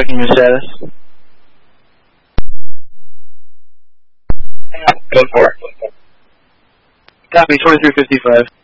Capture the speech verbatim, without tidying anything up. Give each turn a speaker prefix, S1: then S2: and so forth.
S1: checking your status.
S2: Go for it.
S1: Copy, twenty-three fifty-five.